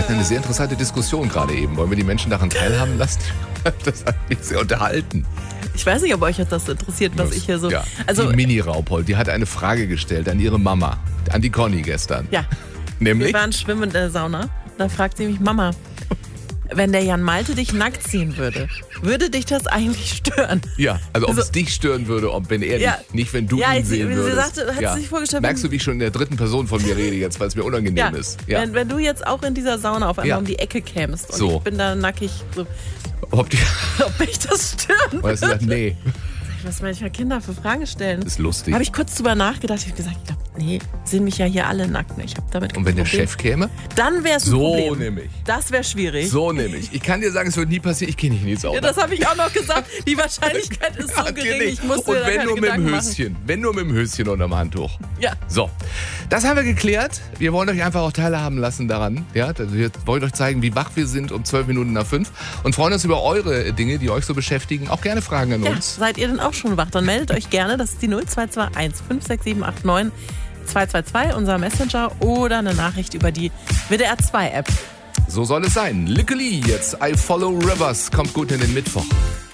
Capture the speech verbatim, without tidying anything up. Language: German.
hatten eine sehr interessante Diskussion gerade eben. Wollen wir die Menschen daran teilhaben lassen? Das hat mich sehr unterhalten. Ich weiß nicht, ob euch das interessiert, was ich hier so... Ja. Also, die Mini-Raupol, die hat eine Frage gestellt an ihre Mama, an die Conny gestern. Ja. Nämlich? Wir waren schwimmen in der Sauna. Da fragt sie mich, Mama, wenn der Jan Malte dich nackt ziehen würde, würde dich das eigentlich stören? Ja, also ob So. es dich stören würde, ob, wenn er Ja. dich, nicht wenn du Ja, ihn sie- sehen sie würdest. sagte, hat sie sich vorgestellt, Merkst du, wie ich schon in der dritten Person von mir rede jetzt, weil es mir unangenehm Ja, ist? Ja. Wenn, wenn du jetzt auch in dieser Sauna auf einmal Ja. um die Ecke kämst und So. ich bin da nackig, so, Ob die, ob mich das stören weißt du, würde? nee, Was manchmal Kinder für Fragen stellen. ist lustig. Habe ich kurz drüber nachgedacht. Ich habe gesagt, ich glaube, nee, sehen mich ja hier alle nackt. Ich habe damit kein Und wenn der Problem. Chef käme? Dann wäre es ein So Problem. nämlich. Das wäre schwierig. So nämlich. Ich kann dir sagen, es wird nie passieren. Ich gehe nicht in die Sauna. Ja, das habe ich auch noch gesagt. Die Wahrscheinlichkeit ist so Garantiert gering. nicht. Ich muss Und mir da wenn keine nur mit dem Gedanken machen. Höschen. Wenn nur mit dem Höschen unterm Handtuch. Ja. So, das haben wir geklärt. Wir wollen euch einfach auch teilhaben lassen daran. Ja, wir wollen euch zeigen, wie wach wir sind um zwölf Minuten nach fünf und freuen uns über eure Dinge, die euch so beschäftigen. Auch gerne Fragen an Ja, uns. seid ihr denn auch schon wach? Dann meldet euch gerne. Das ist die null zwei zwei eins fünf sechs sieben acht neun zwei zwei zwei, unser Messenger, oder eine Nachricht über die W D R zwei App. So soll es sein. Lickeli jetzt. I Follow Rivers. Kommt gut in den Mittwoch.